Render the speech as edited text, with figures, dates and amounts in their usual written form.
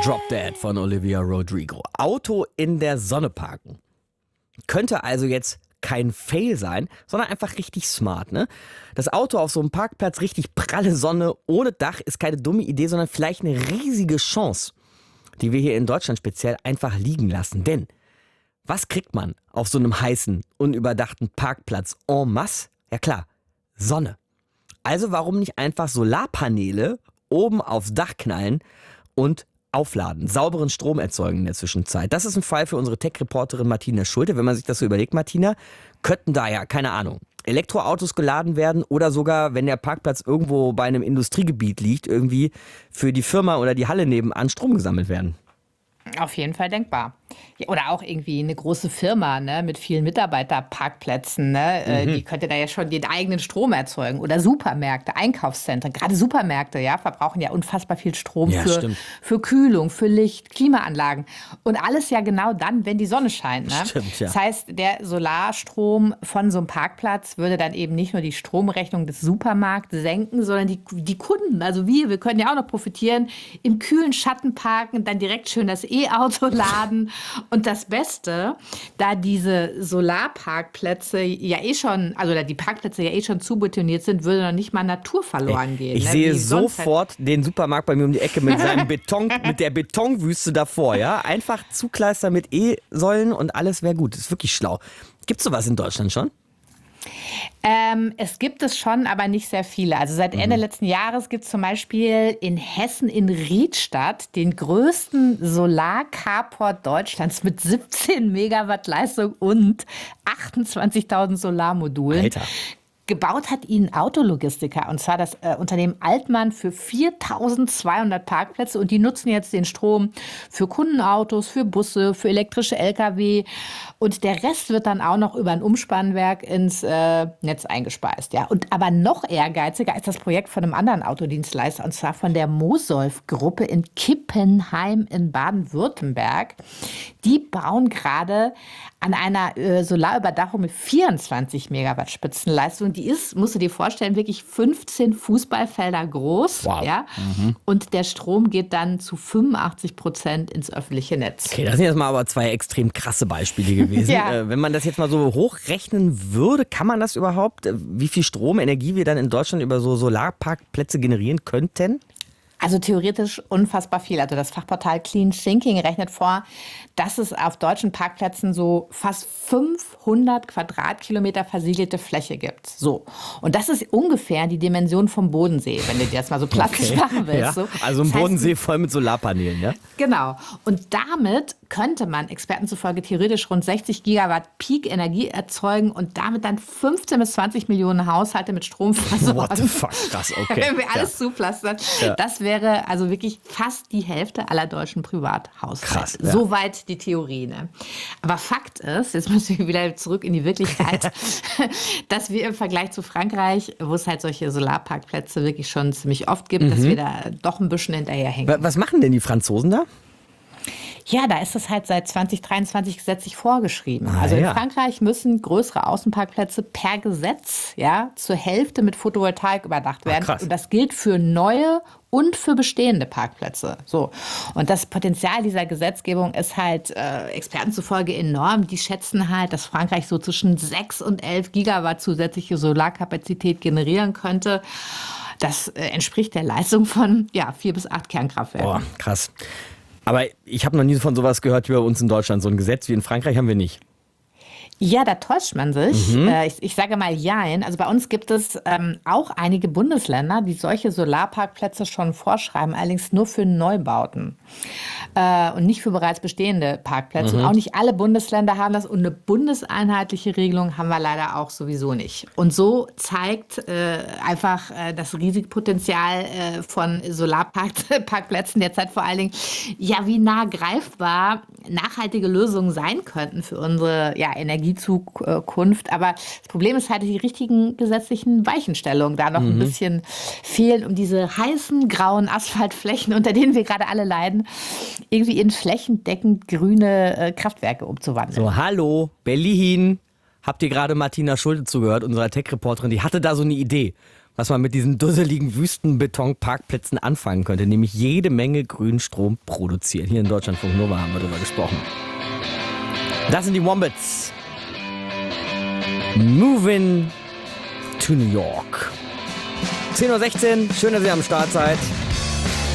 Drop Dead von Olivia Rodrigo. Auto in der Sonne parken. Könnte also jetzt kein Fail sein, sondern einfach richtig smart, ne? Das Auto auf so einem Parkplatz, richtig pralle Sonne, ohne Dach, ist keine dumme Idee, sondern vielleicht eine riesige Chance, die wir hier in Deutschland speziell einfach liegen lassen. Denn was kriegt man auf so einem heißen, unüberdachten Parkplatz en masse? Ja klar, Sonne. Also warum nicht einfach Solarpaneele oben aufs Dach knallen und aufladen, sauberen Strom erzeugen in der Zwischenzeit. Das ist ein Fall für unsere Tech-Reporterin Martina Schulte. Wenn man sich das so überlegt, Martina, könnten da ja, keine Ahnung, Elektroautos geladen werden oder sogar, wenn der Parkplatz irgendwo bei einem Industriegebiet liegt, irgendwie für die Firma oder die Halle nebenan Strom gesammelt werden. Auf jeden Fall denkbar. Ja, oder auch irgendwie eine große Firma, ne, mit vielen Mitarbeiterparkplätzen, ne, die könnte da ja schon den eigenen Strom erzeugen. Oder Supermärkte, Einkaufszentren. Gerade Supermärkte, ja, verbrauchen ja unfassbar viel Strom für Kühlung, für Licht, Klimaanlagen. Und alles ja genau dann, wenn die Sonne scheint. Ne? Stimmt, ja. Das heißt, der Solarstrom von so einem Parkplatz würde dann eben nicht nur die Stromrechnung des Supermarkts senken, sondern die Kunden, also wir können ja auch noch profitieren, im kühlen Schatten parken, dann direkt schön das E-Auto laden. Und das Beste, da diese Solarparkplätze ja die Parkplätze ja schon zubetoniert sind, würde noch nicht mal Natur verloren gehen. Ich sehe sofort den Supermarkt bei mir um die Ecke mit seinem Beton, mit der Betonwüste davor, ja. Einfach zukleistern mit E-Säulen und alles wäre gut. Das ist wirklich schlau. Gibt es sowas in Deutschland schon? Es gibt es schon, aber nicht sehr viele. Also seit Ende letzten Jahres gibt es zum Beispiel in Hessen in Riedstadt den größten Solarcarport Deutschlands mit 17 Megawatt Leistung und 28.000 Solarmodulen. Alter. Gebaut hat ihn Autologistiker, und zwar das Unternehmen Altmann für 4.200 Parkplätze. Und die nutzen jetzt den Strom für Kundenautos, für Busse, für elektrische Lkw. Und der Rest wird dann auch noch über ein Umspannwerk ins Netz eingespeist. Ja. Aber noch ehrgeiziger ist das Projekt von einem anderen Autodienstleister, und zwar von der Mosolf-Gruppe in Kippenheim in Baden-Württemberg. Die bauen gerade an einer Solarüberdachung mit 24 Megawatt Spitzenleistung. Die ist, musst du dir vorstellen, wirklich 15 Fußballfelder groß. Wow. Ja? Und der Strom geht dann zu 85% ins öffentliche Netz. Okay, das sind jetzt mal aber zwei extrem krasse Beispiele gewesen. Ja. Wenn man das jetzt mal so hochrechnen würde, kann man das überhaupt, wie viel Stromenergie wir dann in Deutschland über so Solarparkplätze generieren könnten? Also theoretisch unfassbar viel. Also das Fachportal Clean Thinking rechnet vor, dass es auf deutschen Parkplätzen so fast 500 Quadratkilometer versiegelte Fläche gibt. So. Und das ist ungefähr die Dimension vom Bodensee, wenn du dir das mal so plastisch machen willst. Ja. So. Also ein Das heißt, Bodensee voll mit Solarpanelen, ja? Genau. Und damit könnte man Experten zufolge theoretisch rund 60 Gigawatt Peak-Energie erzeugen und damit dann 15 bis 20 Millionen Haushalte mit Strom versorgen. What the fuck, krass, okay. Wenn wir alles zupflastern. Ja. Das wäre also wirklich fast die Hälfte aller deutschen Privathaushalte. Krass, ja. Soweit die Theorie. Ne? Aber Fakt ist, jetzt müssen wir wieder zurück in die Wirklichkeit, dass wir im Vergleich zu Frankreich, wo es halt solche Solarparkplätze wirklich schon ziemlich oft gibt, dass wir da doch ein bisschen hinterherhängen. Was machen denn die Franzosen da? Ja, da ist es halt seit 2023 gesetzlich vorgeschrieben. Ah, Also in ja. Frankreich müssen größere Außenparkplätze per Gesetz zur Hälfte mit Photovoltaik überdacht werden. krass. Und das gilt für neue und für bestehende Parkplätze. So. Und das Potenzial dieser Gesetzgebung ist halt Experten zufolge enorm. Die schätzen halt, dass Frankreich so zwischen 6 und 11 Gigawatt zusätzliche Solarkapazität generieren könnte. Das entspricht der Leistung von 4 bis 8 Kernkraftwerken. Boah, krass. Aber ich habe noch nie von sowas gehört wie bei uns in Deutschland. So ein Gesetz wie in Frankreich haben wir nicht. Ja, da täuscht man sich. Ich sage mal jein. Also bei uns gibt es auch einige Bundesländer, die solche Solarparkplätze schon vorschreiben, allerdings nur für Neubauten und nicht für bereits bestehende Parkplätze. Und auch nicht alle Bundesländer haben das, und eine bundeseinheitliche Regelung haben wir leider auch sowieso nicht. Und so zeigt einfach das Risikopotenzial von Solarparkplätzen derzeit vor allen Dingen, wie nah greifbar nachhaltige Lösungen sein könnten für unsere Energiezukunft. Aber das Problem ist halt, die richtigen gesetzlichen Weichenstellungen da noch ein bisschen fehlen, um diese heißen, grauen Asphaltflächen, unter denen wir gerade alle leiden, irgendwie in flächendeckend grüne Kraftwerke umzuwandeln. So, hallo, Berlin. Habt ihr gerade Martina Schulte zugehört, unserer Tech-Reporterin? Die hatte da so eine Idee. was man mit diesen dusseligen Wüstenbeton-Parkplätzen anfangen könnte, nämlich jede Menge Grünstrom produzieren. Hier in Deutschlandfunk Nova haben wir darüber gesprochen. Das sind die Wombats. Moving to New York. 10:16 Uhr, schön, dass ihr am Start seid.